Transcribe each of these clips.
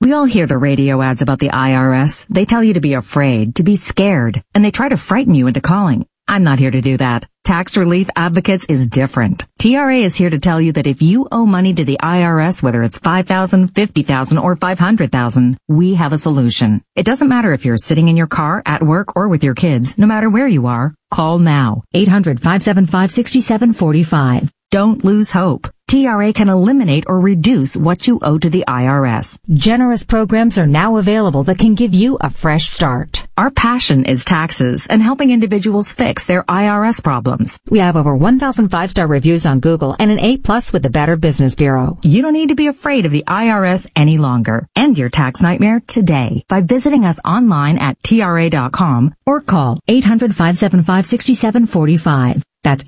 We all hear the radio ads about the IRS. They tell you to be afraid, to be scared, and they try to frighten you into calling. I'm not here to do that. Tax Relief Advocates is different. TRA is here to tell you that if you owe money to the IRS, whether it's $5,000, $50,000, or $500,000, we have a solution. It doesn't matter if you're sitting in your car, at work, or with your kids. No matter where you are, call now. 800-575-6745. Don't lose hope. TRA can eliminate or reduce what you owe to the IRS. Generous programs are now available that can give you a fresh start. Our passion is taxes and helping individuals fix their IRS problems. We have over 1,000 5-star reviews on Google and an A+ with the Better Business Bureau. You don't need to be afraid of the IRS any longer. End your tax nightmare today by visiting us online at TRA.com or call 800-575-6745. That's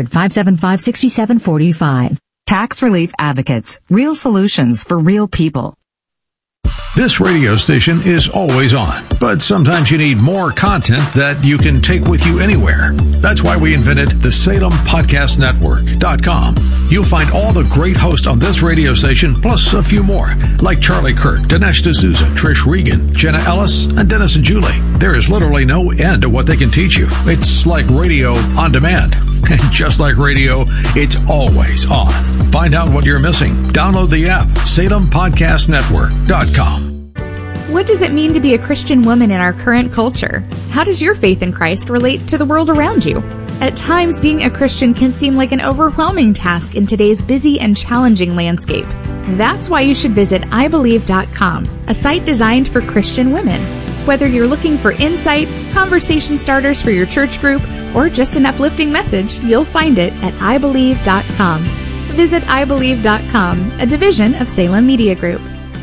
800-575-6745. Tax Relief Advocates. Real solutions for real people. This radio station is always on, but sometimes you need more content that you can take with you anywhere. That's why we invented the SalemPodcastNetwork.com. You'll find all the great hosts on this radio station, plus a few more, like Charlie Kirk, Dinesh D'Souza, Trish Regan, Jenna Ellis, and Dennis and Julie. There is literally no end to what they can teach you. It's like radio on demand. And just like radio, it's always on. Find out what you're missing. Download the app, SalemPodcastNetwork.com. What does it mean to be a Christian woman in our current culture? How does your faith in Christ relate to the world around you? At times, being a Christian can seem like an overwhelming task in today's busy and challenging landscape. That's why you should visit IBelieve.com, a site designed for Christian women. Whether you're looking for insight, conversation starters for your church group, or just an uplifting message, you'll find it at IBelieve.com. Visit IBelieve.com, a division of Salem Media Group.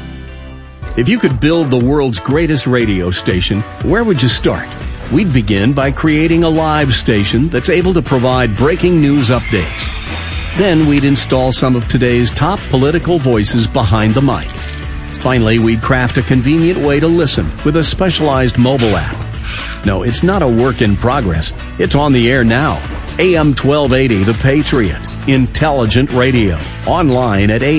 If you could build the world's greatest radio station, where would you start? We'd begin by creating a live station that's able to provide breaking news updates. Then we'd install some of today's top political voices behind the mic. Finally, we'd craft a convenient way to listen with a specialized mobile app. No, it's not a work in progress. It's on the air now. AM 1280 The Patriot. Intelligent radio. Online at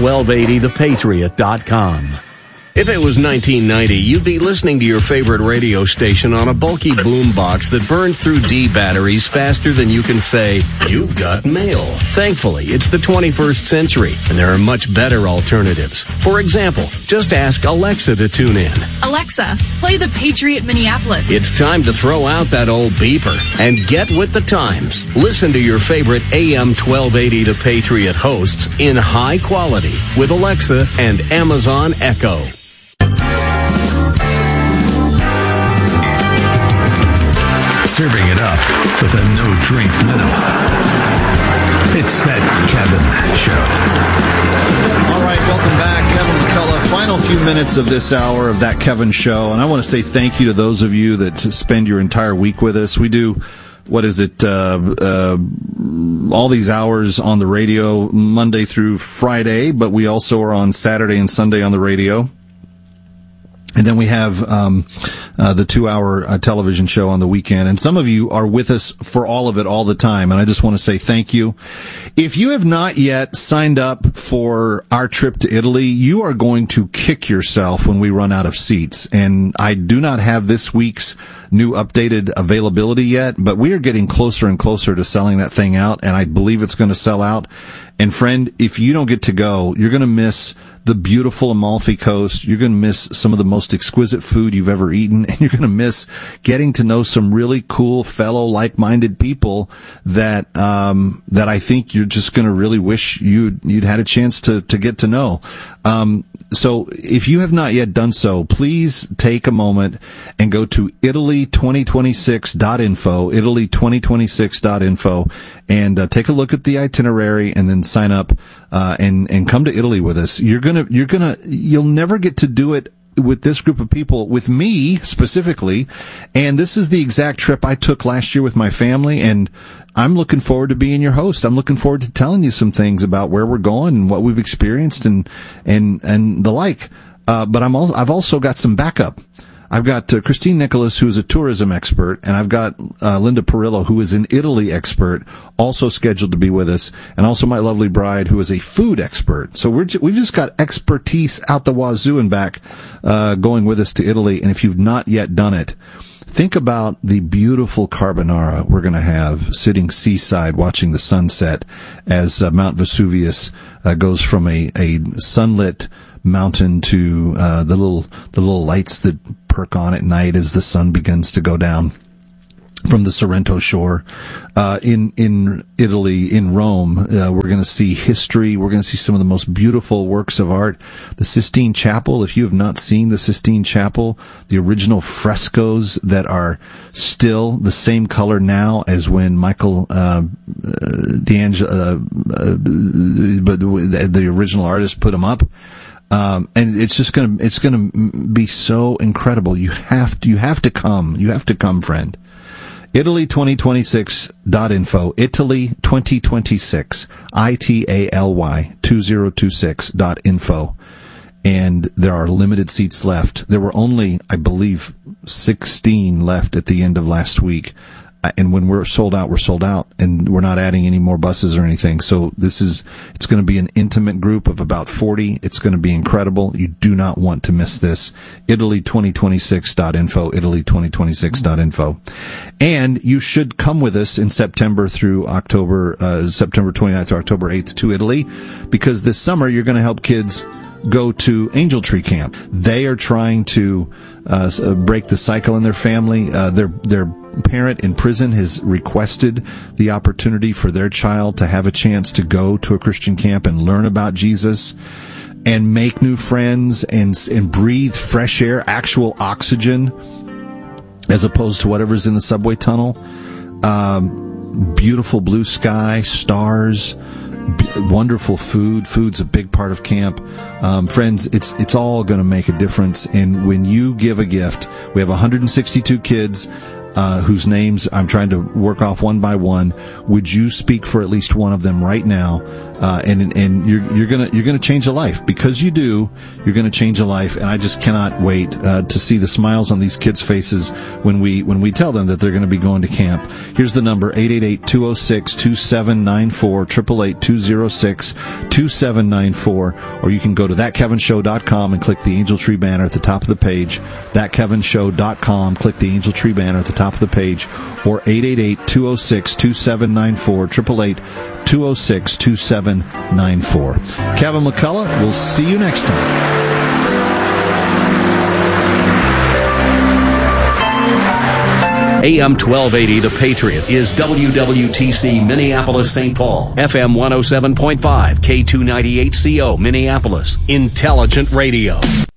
am1280thepatriot.com. If it was 1990, you'd be listening to your favorite radio station on a bulky boombox that burns through D batteries faster than you can say, "You've got mail." Thankfully, it's the 21st century, and there are much better alternatives. For example, just ask Alexa to tune in. Alexa, play the Patriot Minneapolis. It's time to throw out that old beeper and get with the times. Listen to your favorite AM 1280 The Patriot hosts in high quality with Alexa and Amazon Echo. Serving it up with a no-drink minimum. It's that Kevin Show. All right, welcome back. Kevin McCullough. Final few minutes of this hour of That Kevin Show. And I want to say thank you to those of you that spend your entire week with us. We do, all these hours on the radio Monday through Friday, but we also are on Saturday and Sunday on the radio. And then we have the 2-hour television show on the weekend. And some of you are with us for all of it all the time. And I just want to say thank you. If you have not yet signed up for our trip to Italy, you are going to kick yourself when we run out of seats. And I do not have this week's new updated availability yet, but we are getting closer and closer to selling that thing out. And I believe it's going to sell out. And friend, if you don't get to go, you're going to miss the beautiful Amalfi Coast. You're going to miss some of the most exquisite food you've ever eaten, and you're going to miss getting to know some really cool fellow like-minded people that I think you're just going to really wish you'd had a chance to get to know. So if you have not yet done so, please take a moment and go to Italy2026.info, Italy2026.info, and take a look at the itinerary and then sign up and come to Italy with us. You'll never get to do it with this group of people, with me specifically, and this is the exact trip I took last year with my family, and I'm looking forward to being your host. I'm looking forward to telling you some things about where we're going and what we've experienced and the like. But I've also got some backup. I've got Christine Nicholas, who is a tourism expert, and I've got Linda Perillo, who is an Italy expert, also scheduled to be with us, and also my lovely bride, who is a food expert. So we've just got expertise out the wazoo and back, going with us to Italy. And if you've not yet done it, think about the beautiful carbonara we're going to have sitting seaside watching the sunset as Mount Vesuvius goes from a sunlit mountain to the little lights that perk on at night as the sun begins to go down from the Sorrento shore. In Italy, in Rome, we're going to see history. We're going to see some of the most beautiful works of art. The Sistine Chapel, if you have not seen the Sistine Chapel, the original frescoes that are still the same color now as when Michael D'Angelo, but the original artist put them up. And it's going to be so incredible. You have to come, friend. Italy2026.info. Italy 2026. ITALY 2026.info. And there are limited seats left. There were only, I believe, 16 left at the end of last week. And when we're sold out, and we're not adding any more buses or anything. So it's going to be an intimate group of about 40. It's going to be incredible. You do not want to miss this. Italy2026.info, Italy2026.info. And you should come with us in September through October, September 29th through October 8th to Italy, because this summer you're going to help kids go to Angel Tree Camp. They are trying to break the cycle in their family. Their parent in prison has requested the opportunity for their child to have a chance to go to a Christian camp and learn about Jesus and make new friends and breathe fresh air, actual oxygen, as opposed to whatever's in the subway tunnel. Beautiful blue sky, stars, wonderful food. Food's a big part of camp. Friends, it's all going to make a difference. And when you give a gift, we have 162 kids whose names I'm trying to work off one by one. Would you speak for at least one of them right now? And you're gonna change a life. Because you do, you're gonna change a life. And I just cannot wait to see the smiles on these kids' faces when we tell them that they're going to be going to camp. Here's the number: 888-206-2794, 888-206-2794, or you can go to thatkevinshow.com and click the Angel Tree banner at the top of the page. Thatkevinshow.com, click the Angel Tree banner at the top of the page, or 888-206-2794, 888-206-2794. Kevin McCullough, we'll see you next time. AM 1280, The Patriot, is WWTC Minneapolis, St. Paul. FM 107.5, K298CO, Minneapolis. Intelligent Radio.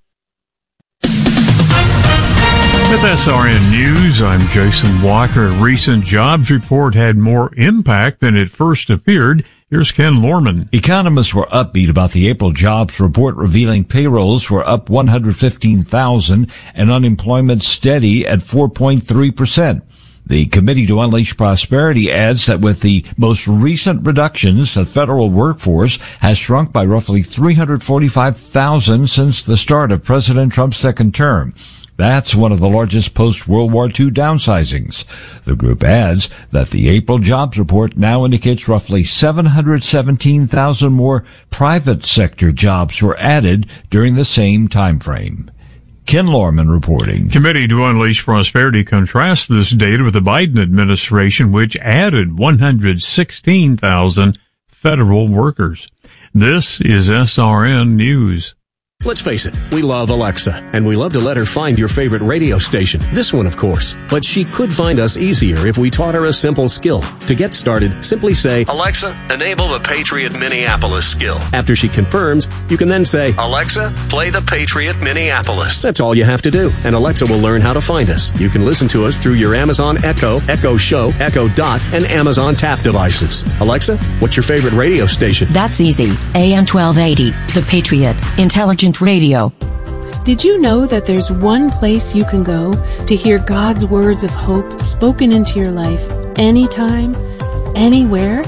With SRN News, I'm Jason Walker. A recent jobs report had more impact than it first appeared. Here's Ken Lorman. Economists were upbeat about the April jobs report, revealing payrolls were up 115,000 and unemployment steady at 4.3%. The Committee to Unleash Prosperity adds that with the most recent reductions, the federal workforce has shrunk by roughly 345,000 since the start of President Trump's second term. That's one of the largest post-World War II downsizings. The group adds that the April jobs report now indicates roughly 717,000 more private sector jobs were added during the same time frame. Ken Lorman reporting. Committee to Unleash Prosperity contrasts this data with the Biden administration, which added 116,000 federal workers. This is SRN News. Let's face it, we love Alexa, and we love to let her find your favorite radio station. This one, of course. But she could find us easier if we taught her a simple skill. To get started, simply say, Alexa, enable the Patriot Minneapolis skill. After she confirms, you can then say, Alexa, play the Patriot Minneapolis. That's all you have to do, and Alexa will learn how to find us. You can listen to us through your Amazon Echo, Echo Show, Echo Dot, and Amazon Tap devices. Alexa, what's your favorite radio station? That's easy. AM 1280, The Patriot, Intelligent Radio. Did you know that there's one place you can go to hear God's words of hope spoken into your life anytime, anywhere?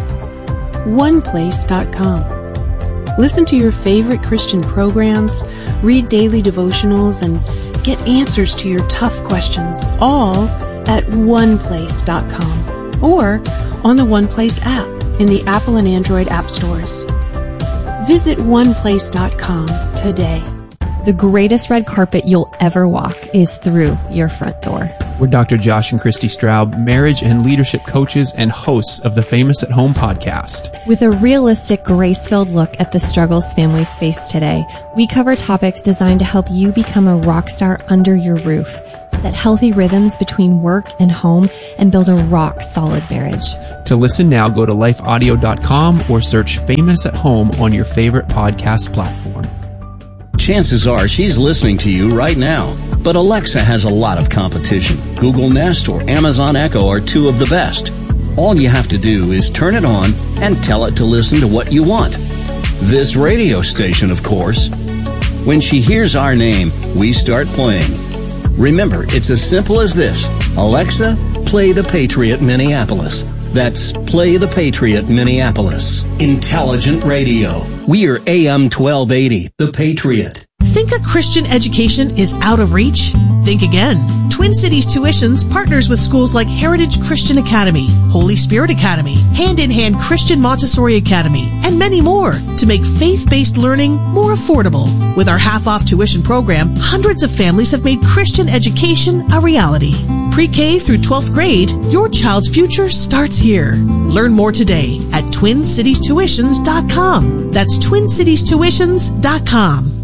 OnePlace.com. Listen to your favorite Christian programs, read daily devotionals, and Get answers to your tough questions all at oneplace.com or on the OnePlace app in the Apple and Android app stores. Visit oneplace.com today. The greatest red carpet you'll ever walk is through your front door. We're Dr. Josh and Christy Straub, marriage and leadership coaches and hosts of the Famous at Home podcast. With a realistic, grace-filled look at the struggles families face today, we cover topics designed to help you become a rock star under your roof, set healthy rhythms between work and home, and build a rock-solid marriage. To listen now, go to lifeaudio.com or search Famous at Home on your favorite podcast platform. Chances are she's listening to you right now. But Alexa has a lot of competition. Google Nest or Amazon Echo are two of the best. All you have to do is turn it on and tell it to listen to what you want. This radio station, of course. When she hears our name, we start playing. Remember, it's as simple as this. Alexa, play The Patriot Minneapolis. That's Play The Patriot Minneapolis. Intelligent radio. We are AM 1280, The Patriot. Think a Christian education is out of reach? Think again. Twin Cities Tuitions partners with schools like Heritage Christian Academy, Holy Spirit Academy, Hand in Hand Christian Montessori Academy, and many more to make faith-based learning more affordable. With our half-off tuition program, hundreds of families have made Christian education a reality. Pre-K through 12th grade, your child's future starts here. Learn more today at TwinCitiesTuitions.com. That's TwinCitiesTuitions.com.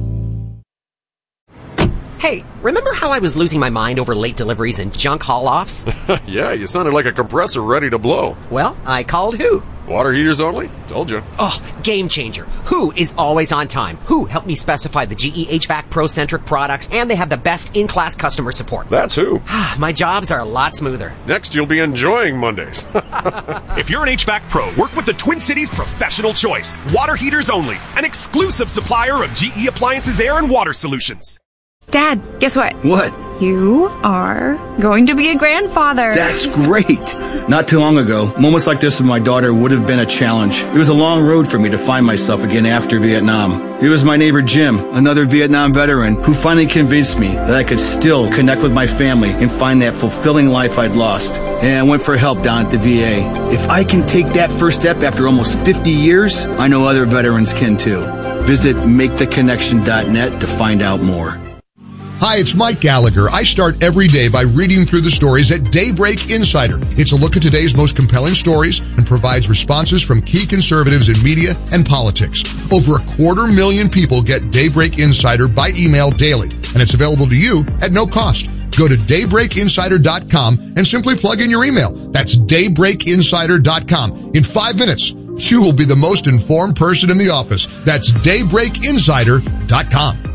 Hey, remember how I was losing my mind over late deliveries and junk haul-offs? Yeah, you sounded like a compressor ready to blow. Well, I called Who. Water heaters only? Told you. Oh, game changer. Who is always on time. Who helped me specify the GE HVAC Pro-centric products, and they have the best in-class customer support. That's Who. My jobs are a lot smoother. Next, you'll be enjoying Mondays. If you're an HVAC pro, work with the Twin Cities Professional Choice. Water heaters only. An exclusive supplier of GE Appliances Air and Water Solutions. Dad, guess what? What? You are going to be a grandfather. That's great. Not too long ago, moments like this with my daughter would have been a challenge. It was a long road for me to find myself again after Vietnam. It was my neighbor Jim, another Vietnam veteran, who finally convinced me that I could still connect with my family and find that fulfilling life I'd lost. And I went for help down at the VA. If I can take that first step after almost 50 years, I know other veterans can too. Visit MakeTheConnection.net to find out more. Hi, it's Mike Gallagher. I start every day by reading through the stories at Daybreak Insider. It's a look at today's most compelling stories and provides responses from key conservatives in media and politics. Over 250,000 people get Daybreak Insider by email daily, and it's available to you at no cost. Go to daybreakinsider.com and simply plug in your email. That's daybreakinsider.com. In 5 minutes, you will be the most informed person in the office. That's daybreakinsider.com.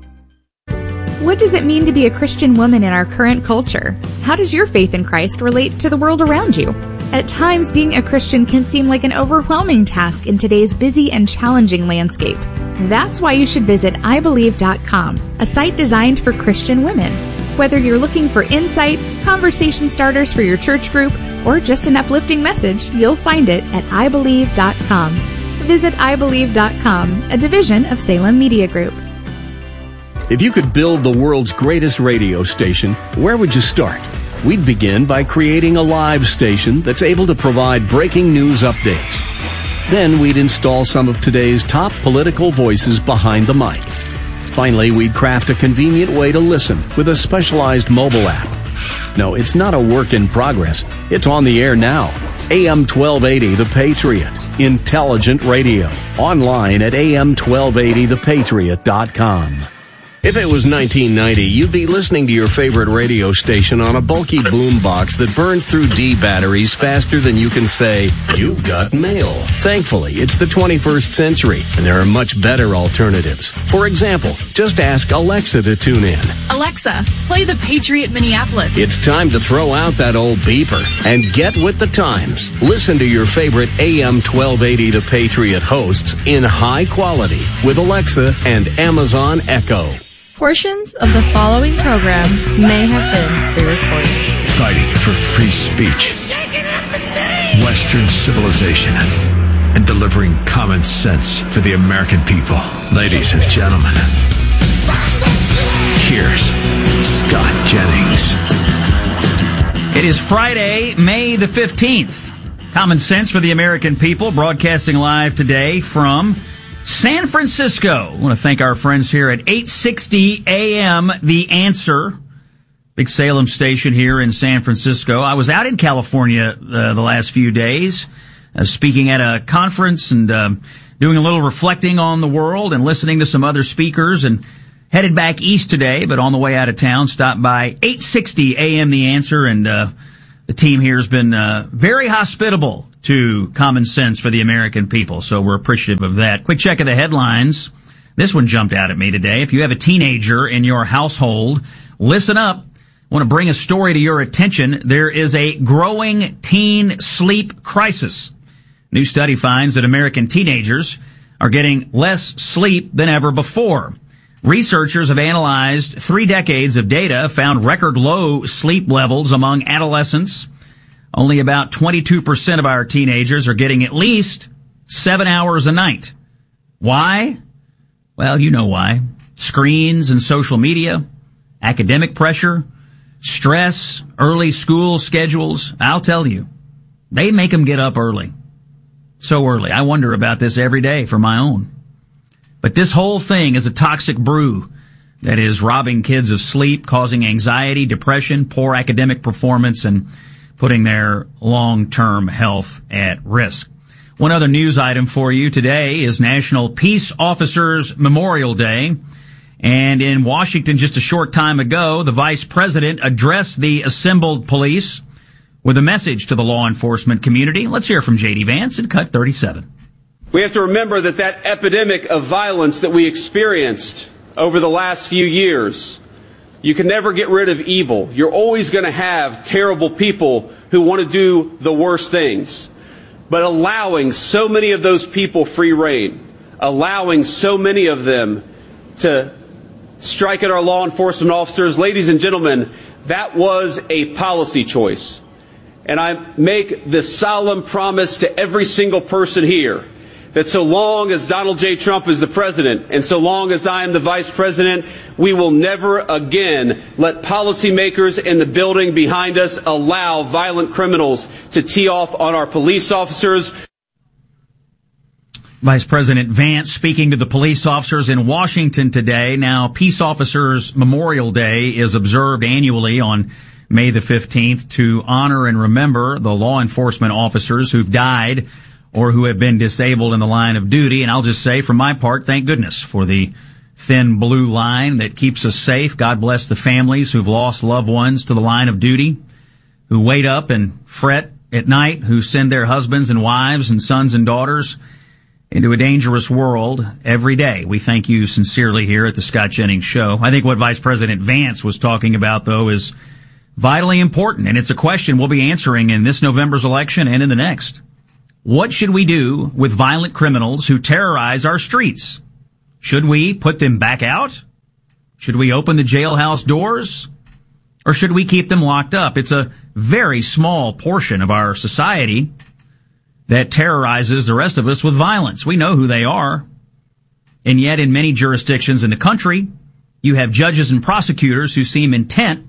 What does it mean to be a Christian woman in our current culture? How does your faith in Christ relate to the world around you? At times, being a Christian can seem like an overwhelming task in today's busy and challenging landscape. That's why you should visit ibelieve.com, a site designed for Christian women. Whether you're looking for insight, conversation starters for your church group, or just an uplifting message, you'll find it at ibelieve.com. Visit ibelieve.com, a division of Salem Media Group. If you could build the world's greatest radio station, where would you start? We'd begin by creating a live station that's able to provide breaking news updates. Then we'd install some of today's top political voices behind the mic. Finally, we'd craft a convenient way to listen with a specialized mobile app. No, it's not a work in progress. It's on the air now. AM 1280 The Patriot. Intelligent radio. Online at am1280thepatriot.com. If it was 1990, you'd be listening to your favorite radio station on a bulky boombox that burns through D batteries faster than you can say, "You've got mail." Thankfully, it's the 21st century, and there are much better alternatives. For example, just ask Alexa to tune in. Alexa, play The Patriot Minneapolis. It's time to throw out that old beeper and get with the times. Listen to your favorite AM 1280 The Patriot hosts in high quality with Alexa and Amazon Echo. Portions of the following program may have been pre-recorded. Fighting for free speech, Western civilization, and delivering common sense for the American people. Ladies and gentlemen, here's Scott Jennings. It is Friday, May the 15th. Common Sense for the American People, broadcasting live today from San Francisco. I want to thank our friends here at 860 AM, The Answer, big Salem station here in San Francisco. I was out in California the last few days, speaking at a conference and doing a little reflecting on the world and listening to some other speakers, and headed back east today, but on the way out of town, stopped by 860 AM The Answer, and the team here has been very hospitable to Common Sense for the American People, so we're appreciative of that. Quick check of the headlines. This one jumped out at me today. If you have a teenager in your household, listen up. I want to bring a story to your attention. There is a growing teen sleep crisis. New study finds that American teenagers are getting less sleep than ever before. Researchers have analyzed 3 decades of data, found record low sleep levels among adolescents. Only about 22% of our teenagers are getting at least 7 hours a night. Why? Well, you know why. Screens and social media, academic pressure, stress, early school schedules. I'll tell you, they make them get up early. So early. I wonder about this every day for my own. But this whole thing is a toxic brew that is robbing kids of sleep, causing anxiety, depression, poor academic performance, and putting their long-term health at risk. One other news item for you today is National Peace Officers Memorial Day. And in Washington just a short time ago, the Vice President addressed the assembled police with a message to the law enforcement community. Let's hear from J.D. Vance in Cut 37. We have to remember that epidemic of violence that we experienced over the last few years, you can never get rid of evil. You're always going to have terrible people who want to do the worst things. But allowing so many of those people free rein, allowing so many of them to strike at our law enforcement officers, ladies and gentlemen, that was a policy choice. And I make this solemn promise to every single person here that so long as Donald J. Trump is the president and so long as I am the vice president, we will never again let policymakers in the building behind us allow violent criminals to tee off on our police officers. Vice President Vance speaking to the police officers in Washington today. Now, Peace Officers Memorial Day is observed annually on May the 15th to honor and remember the law enforcement officers who've died or who have been disabled in the line of duty. And I'll just say, for my part, thank goodness for the thin blue line that keeps us safe. God bless the families who've lost loved ones to the line of duty, who wait up and fret at night, who send their husbands and wives and sons and daughters into a dangerous world every day. We thank you sincerely here at the Scott Jennings Show. I think what Vice President Vance was talking about, though, is vitally important, and it's a question we'll be answering in this November's election and in the next. What should we do with violent criminals who terrorize our streets? Should we put them back out? Should we open the jailhouse doors? Or should we keep them locked up? It's a very small portion of our society that terrorizes the rest of us with violence. We know who they are. And yet in many jurisdictions in the country, you have judges and prosecutors who seem intent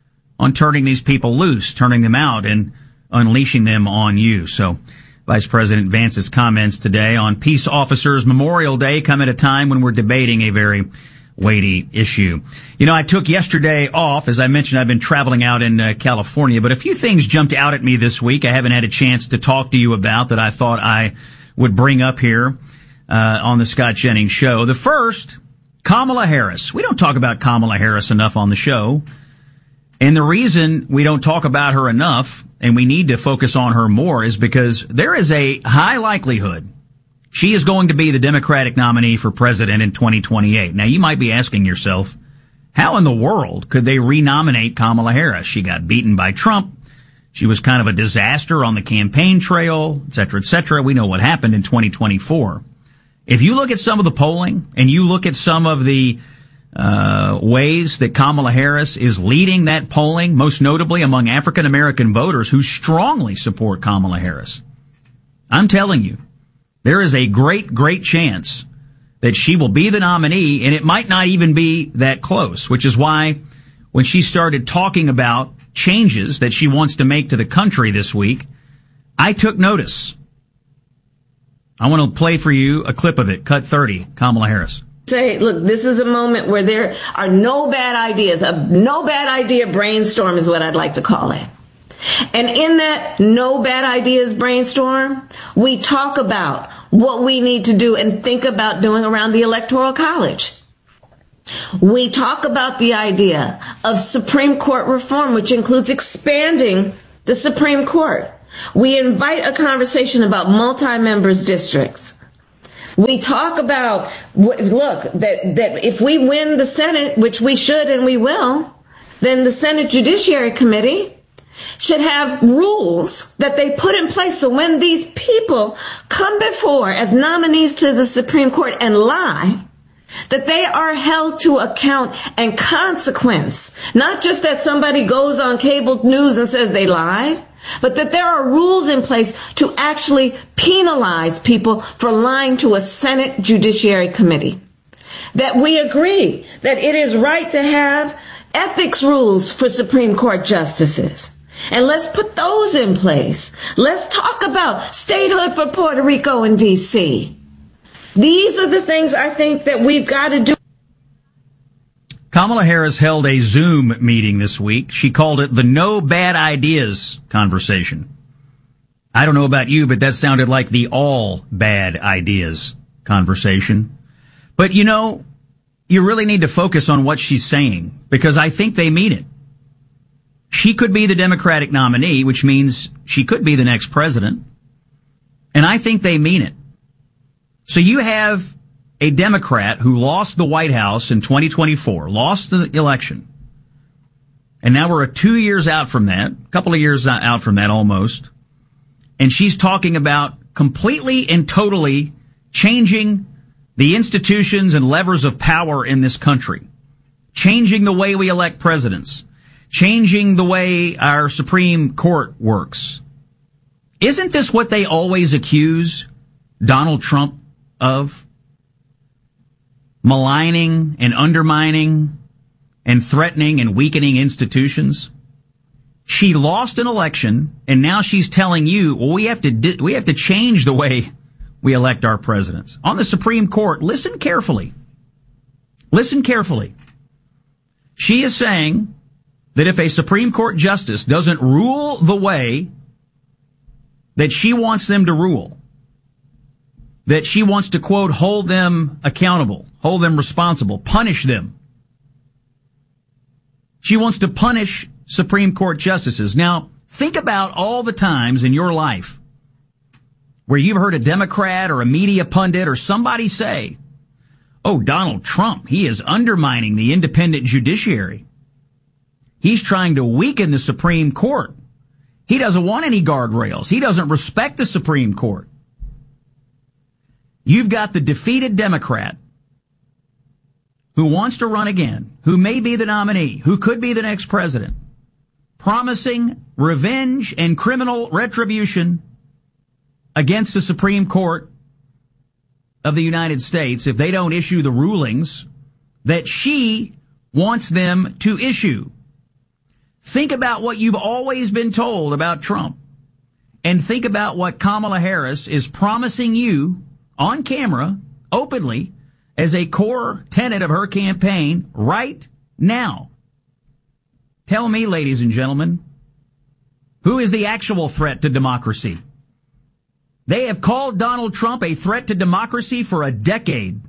on turning these people loose, turning them out, and unleashing them on you. So Vice President Vance's comments today on Peace Officers Memorial Day come at a time when we're debating a very weighty issue. You know, I took yesterday off. As I mentioned, I've been traveling out in California, but a few things jumped out at me this week I haven't had a chance to talk to you about that I thought I would bring up here on the Scott Jennings Show. The first, Kamala Harris. We don't talk about Kamala Harris enough on the show. And the reason we don't talk about her enough, and we need to focus on her more, is because there is a high likelihood she is going to be the Democratic nominee for president in 2028. Now, you might be asking yourself, how in the world could they renominate Kamala Harris? She got beaten by Trump. She was kind of a disaster on the campaign trail, et cetera, et cetera. We know what happened in 2024. If you look at some of the polling and you look at some of the ways that Kamala Harris is leading that polling, most notably among African American voters who strongly support Kamala Harris, I'm telling you, there is a great, great chance that she will be the nominee, and it might not even be that close, which is why when she started talking about changes that she wants to make to the country this week, I took notice. I want to play for you a clip of it. Cut 30, Kamala Harris. Say, look, this is a moment where there are no bad ideas. A no bad idea brainstorm is what I'd like to call it. And in that no bad ideas brainstorm, we talk about what we need to do and think about doing around the Electoral College. We talk about the idea of Supreme Court reform, which includes expanding the Supreme Court. We invite a conversation about multi-members districts. We talk about, look, that if we win the Senate, which we should and we will, then the Senate Judiciary Committee should have rules that they put in place so when these people come before as nominees to the Supreme Court and lie, that they are held to account and consequence. Not just that somebody goes on cable news and says they lied, but that there are rules in place to actually penalize people for lying to a Senate Judiciary Committee. That we agree that it is right to have ethics rules for Supreme Court justices. And let's put those in place. Let's talk about statehood for Puerto Rico and D.C. These are the things I think that we've got to do. Kamala Harris held a Zoom meeting this week. She called it the No Bad Ideas conversation. I don't know about you, but that sounded like the all bad ideas conversation. But you know, you really need to focus on what she's saying, because I think they mean it. She could be the Democratic nominee, which means she could be the next president. And I think they mean it. So you have a Democrat who lost the White House in 2024, lost the election. And now we're 2 years out from that, a couple of years out from that almost. And she's talking about completely and totally changing the institutions and levers of power in this country, changing the way we elect presidents, changing the way our Supreme Court works. Isn't this what they always accuse Donald Trump of? Maligning and undermining and threatening and weakening institutions. She lost an election, and now she's telling you, well, we have to change the way we elect our presidents. On the Supreme Court, listen carefully. Listen carefully. She is saying that if a Supreme Court justice doesn't rule the way that she wants them to rule, that she wants to, quote, hold them accountable, hold them responsible, punish them. She wants to punish Supreme Court justices. Now, think about all the times in your life where you've heard a Democrat or a media pundit or somebody say, oh, Donald Trump, he is undermining the independent judiciary. He's trying to weaken the Supreme Court. He doesn't want any guardrails. He doesn't respect the Supreme Court. You've got the defeated Democrat who wants to run again, who may be the nominee, who could be the next president, promising revenge and criminal retribution against the Supreme Court of the United States if they don't issue the rulings that she wants them to issue. Think about what you've always been told about Trump, and think about what Kamala Harris is promising you on camera, openly, as a core tenet of her campaign right now. Tell me, ladies and gentlemen, who is the actual threat to democracy? They have called Donald Trump a threat to democracy for a decade.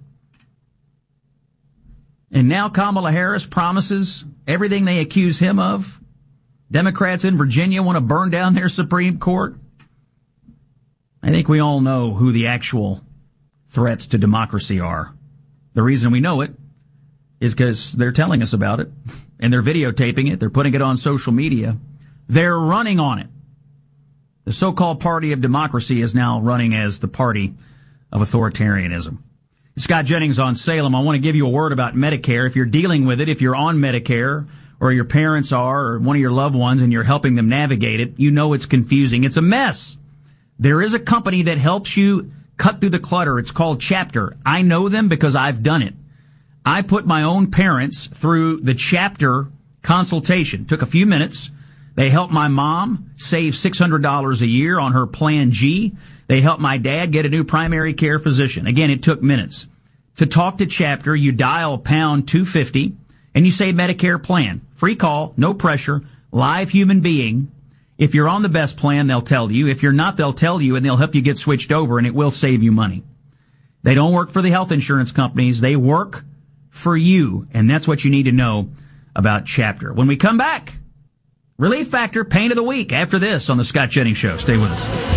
And now Kamala Harris promises everything they accuse him of. Democrats in Virginia want to burn down their Supreme Court. I think we all know who the actual threats to democracy are. The reason we know it is because they're telling us about it, and they're videotaping it. They're putting it on social media. They're running on it. The so-called party of democracy is now running as the party of authoritarianism. Scott Jennings on Salem. I want to give you a word about Medicare. If you're dealing with it, if you're on Medicare, or your parents are, or one of your loved ones, and you're helping them navigate it, you know it's confusing. It's a mess. There is a company that helps you cut through the clutter. It's called Chapter. I know them because I've done it. I put my own parents through the Chapter consultation. Took a few minutes. They helped my mom save $600 a year on her Plan G. They helped my dad get a new primary care physician. Again, it took minutes. To talk to Chapter, you dial pound 250 and you say Medicare plan. Free call, no pressure, live human being. If you're on the best plan, they'll tell you. If you're not, they'll tell you, and they'll help you get switched over, and it will save you money. They don't work for the health insurance companies. They work for you, and that's what you need to know about Chapter. When we come back, Relief Factor, Pain of the Week, after this on The Scott Jennings Show. Stay with us.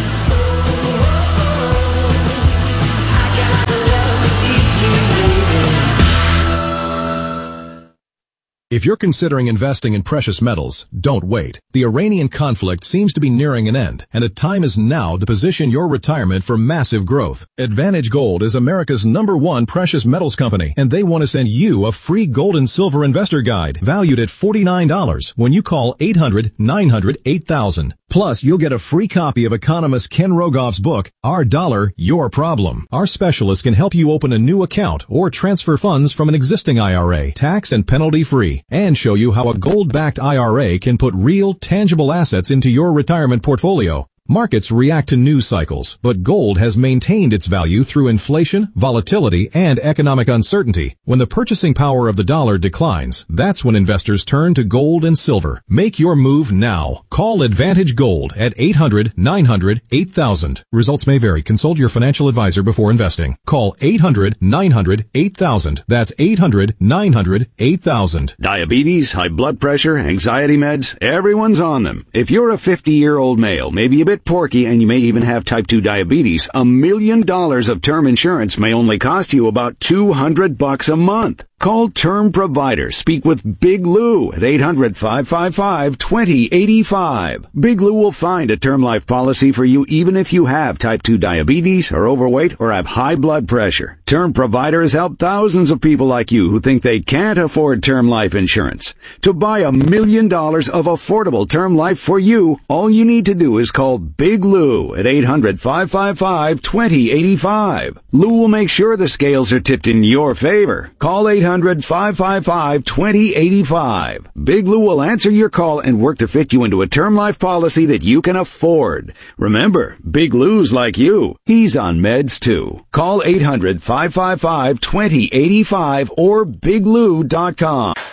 If you're considering investing in precious metals, don't wait. The Iranian conflict seems to be nearing an end, and the time is now to position your retirement for massive growth. Advantage Gold is America's #1 precious metals company, and they want to send you a free gold and silver investor guide valued at $49 when you call 800-900-8000. Plus, you'll get a free copy of economist Ken Rogoff's book, Our Dollar, Your Problem. Our specialists can help you open a new account or transfer funds from an existing IRA, tax and penalty free, and show you how a gold-backed IRA can put real, tangible assets into your retirement portfolio. Markets react to news cycles, but gold has maintained its value through inflation, volatility, and economic uncertainty. When the purchasing power of the dollar declines, that's when investors turn to gold and silver. Make your move now. Call Advantage Gold at 800-900-8000. Results may vary. Consult your financial advisor before investing. Call 800-900-8000. That's 800-900-8000. Diabetes, high blood pressure, anxiety meds, everyone's on them. If you're a 50-year-old male, maybe a bit porky, and you may even have type 2 diabetes, $1 million of term insurance may only cost you about $200 a month. Call Term Provider. Speak with Big Lou at 800-555-2085. Big Lou will find a term life policy for you even if you have type 2 diabetes, are overweight, or have high blood pressure. Term Provider has helped thousands of people like you who think they can't afford term life insurance. To buy $1 million of affordable term life for you, all you need to do is call Big Lou at 800-555-2085. Lou will make sure the scales are tipped in your favor. Call 800-555-2085. Big Lou will answer your call and work to fit you into a term life policy that you can afford. Remember, Big Lou's like you. He's on meds too. Call 800-555-2085 or biglou.com.